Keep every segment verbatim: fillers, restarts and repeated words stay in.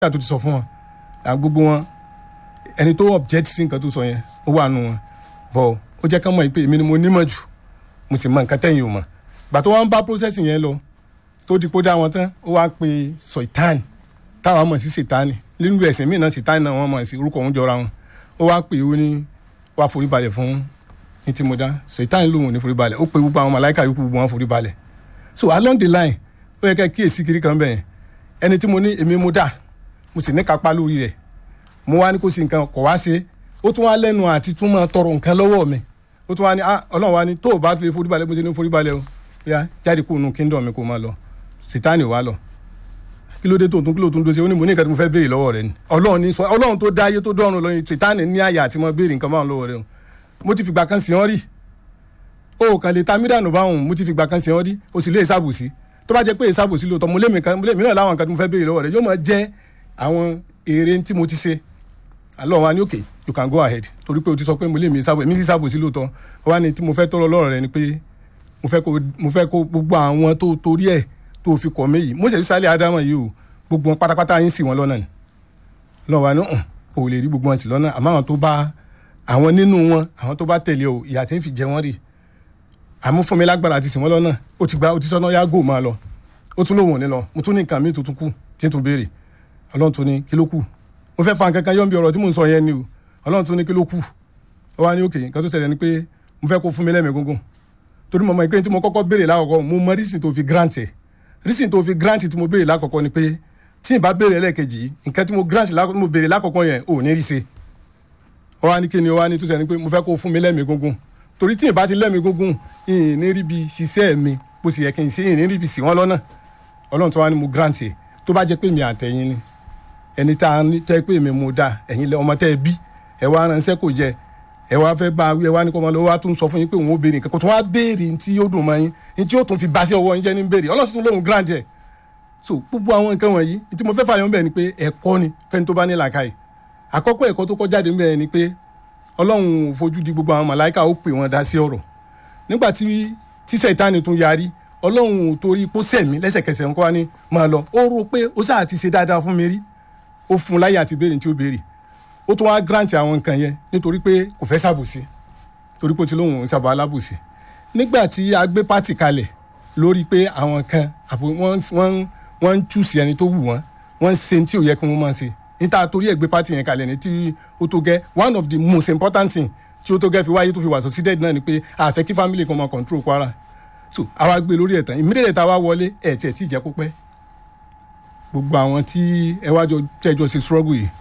tó ti sọ fún wọn gbogbo wọn ẹni tó object sí nǹkan tó sọ yẹn ó wà nù wọn bọ̀ ó jẹ́ kán mọ̀ pé èmi ni mo nímọ̀ jù mo sì mọ nǹkan tẹ̀yìn ò mọ̀ gbà tó wọ́n ń bá process yẹn lọ tó di kó dá wọn tán ó wá pe Satan táwọn mọ̀ sí Satan nínú ẹ̀sìn míì náà Satan náà wọ́n mọ̀ sí orúkọ òun jọra wọn ó wá pè ó ní wá forí balẹ̀ fún ní tí mo dá Satan lòun ní forí balẹ̀ ó pe gbogbo àwọn màláìka yòókù gbogbo wọn forí balẹ̀ so along the line ó yẹ kẹ́ kíyèsí kiri kan bẹ́ẹ̀ ẹni tí mo ní èmi mo dá mo sì ní kápá lórí rẹ̀ mo wá ní kó sí nǹkan kọ̀ wá ṣe ó tún wá lẹ́nu àti tún máa tọrọ nǹkan lọ́wọ́ mi ó tún wá ní ọlọ́run wá ní tó o bá fi forí balẹ̀ mo ṣe ní forí balẹ̀ o yá jáde kó nu kingdom mi kó máa lọ Sátánì wá lọ kí ló dé tó tún kí ló tún dó ṣe ó ní mo ní nǹkan tí mo fẹ́ béèrè lọ́wọ́ rẹ ni ọlọ́run ní sọ ọlọ́run tó dá ayé tó dọ́run lọ́yìn Sátánì ní àyà àti mo béèrè nǹkan báwọn lọ́wọ́ rẹ o mo ti fìgbà kan sí wọn rí o kàn lè ta mí dànù báwọn mo ti fìgbà kan sí wọn rí o sì lè ṣàbòsí tó bá jẹ́ pé ìṣàbòsí lóòótọ́ mo lé mi náà láwọn nǹkan tí mo fẹ́ béèrè lọ́wọ́ rẹ yóò máa jẹ́ àwọn èrè tí mo ti ṣe àlọ́ wa ní òkè you can go ahead torí pé o ti sọ pé mo lè mi sábò èmi sì sábò sí lóòótọ́ wa ni tí mo fẹ́ tọrọ lọ́rọ̀ rẹ ni pé mo fẹ́ kó mo fẹ́ kó gbogbo àwọn tó torí ẹ̀ tó fi kọ̀ méyì mo ṣe sálẹ̀ ádámọ̀ yìí o gbogbo wọn pátápátá yín sì wọn lọ́nà ni lọ́wọ́ wa ní o lè rí gbogbo wọn sí lọ́nà àmọ́ àwọn tó bá àwọn nínú wọn àwọn tó bá tẹ̀lé o ìyà tí ń fi jẹ wọ́n rì àmú fún mi lágbára àti sì wọ́n lọ́nà ó ti gba ó ti sọ́nà yá gò máa lọ ó tún lóhùn ní lọ mo tún ní nǹkan mi tuntun kù tí n tún béèrè ọlọ́run tún ní kí ló kù mo fẹ́ fa nǹkan kan yọ̀ ń bí ọ̀rọ̀ tí mò ń sọ yẹn ni o ọlọ́run tún ní kí ló kù ó wá ní òkè nǹkan tó ṣẹlẹ̀ ni pé mo fẹ́ kó fún mi lẹ́mìí gúngún torí mo mọ ìpín tí mo kọ́kọ́ béèrè lákọ̀ọ́kọ́ mo mọ reason tó fi grant ẹ̀ reason tó fi grant tí mo béèrè lákọ̀ọ́kọ́ ni pé tí n bá béèrè ẹlẹ́ẹ̀kejì nǹkan tí mo grant mo béèrè lákọ̀ọ́kọ́ yẹn ò ní rí ṣe ó wá ní kí ni ó wá ní tó ṣẹlẹ̀ ni pé mo fẹ́ kó fún mi lẹ́mìí gúngún torí tí n bá ti lẹ́mìí gúngún ìyìn ní rí bi ṣiṣẹ́ mi bó sì yẹ kí n ṣe ìyìn ní rí bi sì wọ́n lọ́nà ọlọ́run tó wá ní mo grant ẹ̀ tó bá jẹ́ pé mi àtẹ̀yìn ni ẹni tá a tẹ́ pé mi mo dá ẹ̀yin lẹ ọmọ tẹ́ ẹ bí ẹ wá ránṣẹ́ kò jẹ ẹ wá fẹ́ bá ẹ wá ní kọ́ ọmọ lọ́wọ́ wá tún sọ fún yín pé òun ó béèrè nǹkan kò tún wá béèrè tí ó dùn mọ́ yín ní tí ó tún fi bá sí ọwọ́ yín jẹ́ ní béèrè ọlọ́run tún lóhùn grand ẹ̀ so gbogbo àwọn nǹkan wọ̀nyí tí mo fẹ́ fààyàn bẹ́ẹ̀ ni pé ẹ̀kọ́ ni fẹ́ni tó bá ní làákàyè àkọ́kọ́ ẹ̀kọ́ tó kọ́ jáde bẹ́ẹ̀ ni pé ọlọ́run fojú di gbogbo àwọn màláìka ó pè wọ́n dá sí ọ̀rọ̀ nígbà tí tí Sátánì tún yarí ọlọ́run torí kó sẹ̀mí lẹ́sẹ̀kẹsẹ̀ ń kọ́ wa ní máa lọ ó rò pé ó sáà ti ṣe dáadáa fún mi rí ó fún láyé àti béèrè tí ó béèrè ó tún wá grant àwọn nǹkan yẹn nítorí pé kò fẹ́ ṣàbòsí torí pé ó ti lóun ṣàbò alábòsí nígbà tí a gbé pátì kalẹ̀ lórí pé àwọn kan wọ́n wọ́n ń chúùsì ẹni tó wù wọ́n wọ́n ń ṣe tí ò yẹ kí wọ́n máa ṣe níta torí ẹ̀ gbé pátì yẹn kalẹ̀ ní tí ó tó gẹ́ one of the most important thing tí ó tó gẹ́ fi wáyé tó fi wà succeeded náà ni pé a fẹ́ kí family kan máa control Kwara so àwa gbé lórí ẹ̀ tán immediately tá a wá wọlé ẹ̀ tiẹ̀ tí ì jẹ́ kó pẹ́ gbogbo àwọn tí ẹ wá jọ tẹ́jọ ṣe struggle yìí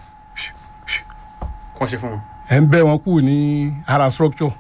kàn ṣe fún wọn. ẹ ń bẹ́ wọn kú ní ara structure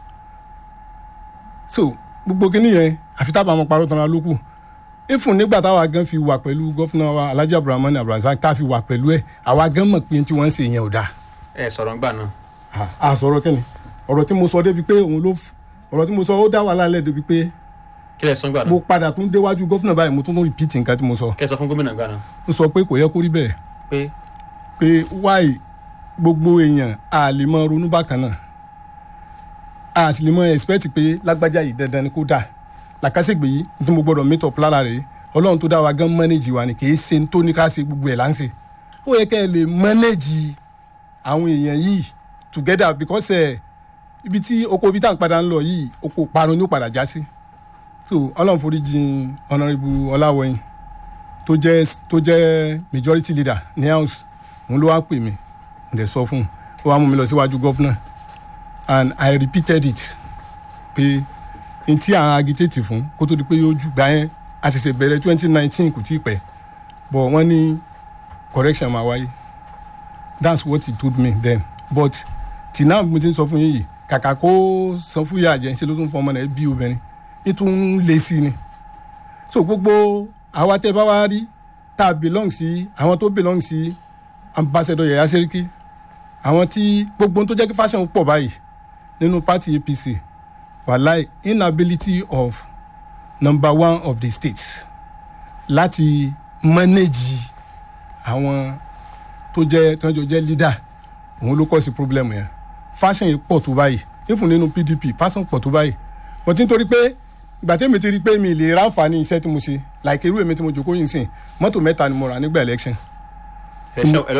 so gbogbo kínní yẹn àfi tábà wọn parọ́ tán ló kù ifun nígbà táwa gan fi wà pẹ̀lú gọ́fúnà wa Alhaji Abdulrahman Abdulrasaq tá a fi wà pẹ̀lú ẹ̀ àwa gan mọ̀ pé tí wọ́n ń ṣe yẹn ò dáa. ẹ sọ̀rọ̀ ńgbà náà. a sọ̀rọ̀ kẹ́ni ọ̀rọ̀ tí mo sọ débi pé òun ló ọ̀rọ̀ tí mo sọ ó dá wàhálà lẹ̀ débi pé kí lẹ sọ ńgbà náà. mo padà tún déwájú gọ́fúnà báyìí mo tún tún repeat nǹkan tí mo sọ. kẹ sọ fún gómìnà ńgbà náà. mo sọ pé kò yẹ kó rí bẹ́ẹ̀. pé. pé wáì gbogbo èèyàn a lè mọ ronú bákan náà a sì lè mọ expect pé lágbájá yìí dandan ni kó dà làkàṣègbè yìí tí mo gbọdọ̀ meet up lára rẹ̀ ọlọ́run tó dá wa gan manage wa ni kì í ṣe tó ní ká ṣe gbogbo ẹ̀ là ń ṣe ó yẹ kẹ́ ẹ lè manage àwọn èèyàn yìí together because ẹ ibi tí oko ibi tá à ń padà ń lọ yìí oko parun ní ó padà já sí so ọlọ́run foríjì honourable Ọláwọ̀yìn tó jẹ́ tó jẹ́ majority leader ní house òun ló wá pè mí ǹdẹ̀ sọ fún un ó wá mú mi lọ síwájú governor and I repeated it pé n tí àwọn agitate fún kó tó di pé yóò jù gbà yẹn a ṣẹ̀ṣẹ̀ bẹ̀rẹ̀ twenty nineteen kò tí ì pẹ́ but wọ́n ní correction máa wáyé that's what he told me then but till now mo ti ń sọ fún yín yìí kàkà kó san fún yà jẹ́ ṣe ló tún fún ọmọ náà bí obìnrin nítorí lè sí ni so gbogbo àwa tẹ́ bá wá rí tá a belong sí àwọn tó belong sí ambassador Yaya Seriki àwọn tí gbogbo tó jẹ́ kí fashion pọ̀ báyìí nínú party A P C wàláì inability of number one of the states láti manage àwọn tó jẹ́ tó jẹ́ leader òun ló kọ́ sí problem yẹn fashion yìí pọ̀ tó báyìí ifun nínú P D P fashion pọ̀ tó báyìí but nítorí pé ìgbà tí èmi ti rí pé mi lè ráǹfààní iṣẹ́ tí mo ṣe like irú èmi tí mo jòkó yìí sìn mọ́tò mẹ́ta ni mo rà nígbà election ẹ ṣe ẹ